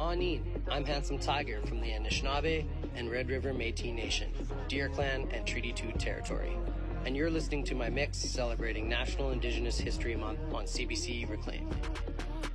Aneen. I'm Handsome Tiger from the Anishinaabe and Red River Métis Nation, Deer Clan and Treaty 2 territory. And you're listening to my mix celebrating National Indigenous History Month on CBC Reclaim.